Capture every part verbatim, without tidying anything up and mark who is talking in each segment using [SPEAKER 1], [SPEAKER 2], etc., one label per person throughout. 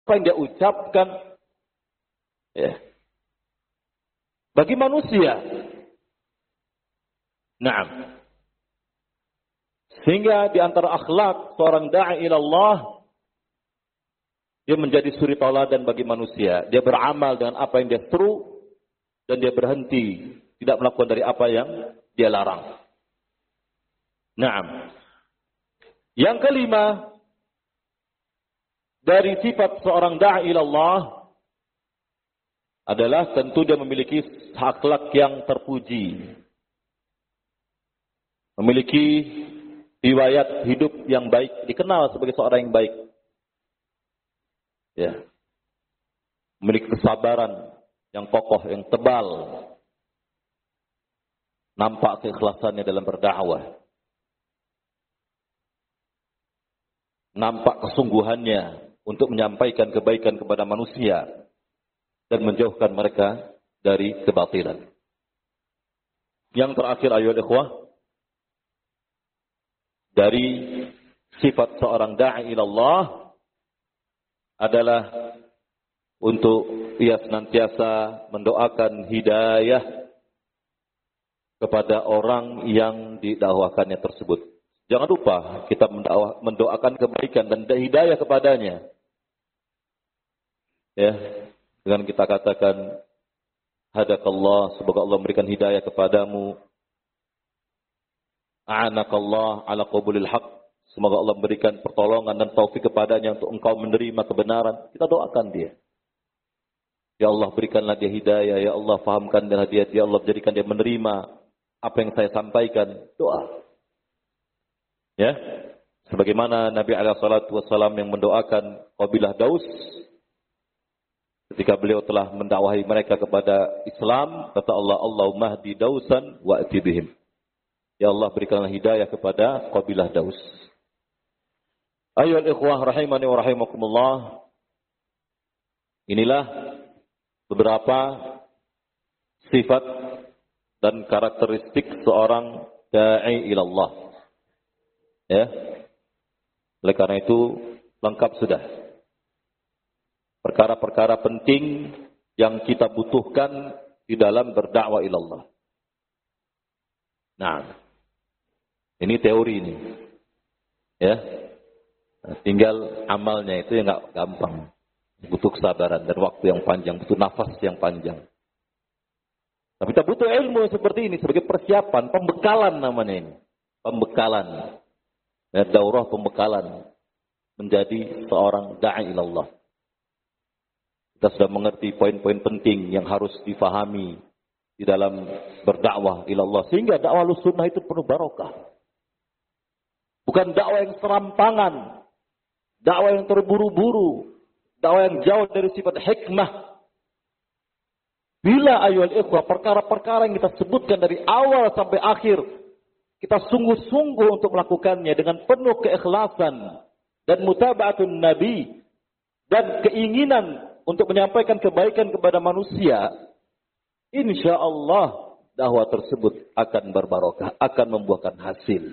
[SPEAKER 1] apa yang dia ucapkan. Ya. Bagi manusia. Naam. Sehingga di antara akhlak seorang da'i ilallah, dia menjadi suri tauladan bagi manusia. Dia beramal dengan apa yang dia seru, dan dia berhenti. Tidak melakukan dari apa yang dia larang. Naam. Yang kelima, dari sifat seorang da'i ilallah, adalah tentu dia memiliki akhlak yang terpuji. Memiliki riwayat hidup yang baik. Dikenal sebagai seorang yang baik. Ya. Memiliki kesabaran yang kokoh, yang tebal. Nampak keikhlasannya dalam berdakwah. Nampak kesungguhannya untuk menyampaikan kebaikan kepada manusia dan menjauhkan mereka dari kebatilan. Yang terakhir ayol ikhwah, dari sifat seorang da'i ilallah adalah untuk ia senantiasa mendoakan hidayah kepada orang yang didakwakannya tersebut. Jangan lupa kita mendoakan kebaikan dan hidayah kepadanya. Ya, dengan kita katakan hadakallah, semoga Allah memberikan hidayah kepadamu. A'anakallah ala qabulil haq, semoga Allah memberikan pertolongan dan taufik kepadanya untuk engkau menerima kebenaran. Kita doakan dia. Ya Allah, berikanlah dia hidayah, ya Allah fahamkanlah dia, ya Allah jadikan dia menerima apa yang saya sampaikan. Doa. Ya, sebagaimana Nabi alaihi salatu wasallam yang mendoakan kabilah Daus ketika beliau telah mendakwahi mereka kepada Islam, kata Allah, Allahumma hdi Dausan wa ati bihim. Ya Allah, berikanlah hidayah kepada kabilah Daus. Ayyuhal ikhwah rahimani wa rahimakumullah. Inilah beberapa sifat dan karakteristik seorang da'i ilallah. Ya. Oleh karena itu lengkap sudah. Perkara-perkara penting yang kita butuhkan di dalam berdakwah ilallah. Nah, ini teori ini. Ya. Nah, tinggal amalnya itu yang enggak gampang. Butuh kesabaran dan waktu yang panjang, butuh nafas yang panjang. Tapi kita butuh ilmu seperti ini sebagai persiapan, pembekalan namanya ini. Pembekalan. Ya, daurah pembekalan menjadi seorang da'i ilallah. Kita sudah mengerti poin-poin penting yang harus difahami di dalam berdakwah ilallah, sehingga dakwah sunnah itu penuh barokah. Bukan dakwah yang serampangan, dakwah yang terburu-buru, dakwah yang jauh dari sifat hikmah. Bila ayuhal ikhwah, perkara-perkara yang kita sebutkan dari awal sampai akhir, kita sungguh-sungguh untuk melakukannya dengan penuh keikhlasan dan mutaba'atun Nabi dan keinginan untuk menyampaikan kebaikan kepada manusia, insya Allah dakwah tersebut akan berbarokah, akan membuahkan hasil.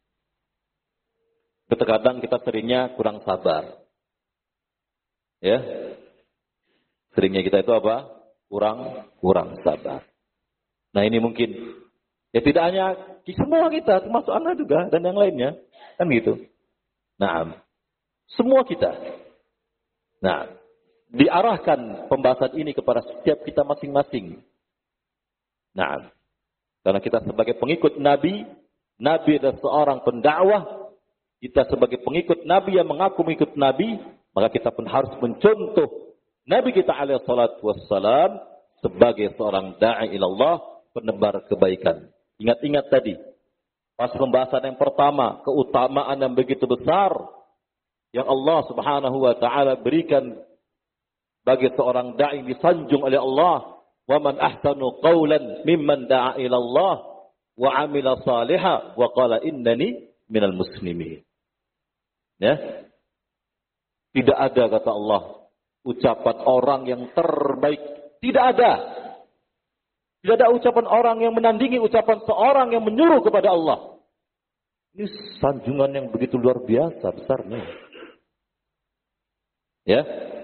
[SPEAKER 1] Terkadang kita seringnya kurang sabar. Ya. Seringnya kita itu apa? Kurang kurang sabar. Nah, ini mungkin ya tidak hanya semua kita, termasuk Anda juga dan yang lainnya, kan gitu. Nah, semua kita. Nah, diarahkan pembahasan ini kepada setiap kita masing-masing. Nah, karena kita sebagai pengikut Nabi, Nabi adalah seorang pendakwah, kita sebagai pengikut Nabi yang mengaku mengikut Nabi, maka kita pun harus mencontoh Nabi kita alaihi salatu wassalam sebagai seorang da'i ilallah, penebar kebaikan. Ingat-ingat tadi, pas pembahasan yang pertama, keutamaan yang begitu besar yang Allah Subhanahu wa taala berikan bagi seorang dai disanjung oleh Allah, wa man ahsanu qawlan mimman da'a ila Allah wa 'amila salihan wa qala innani minal muslimin. Ya. Tidak ada, kata Allah, ucapan orang yang terbaik, tidak ada. Tidak ada ucapan orang yang menandingi ucapan seorang yang menyuruh kepada Allah. Ini sanjungan yang begitu luar biasa besarnya. Ya.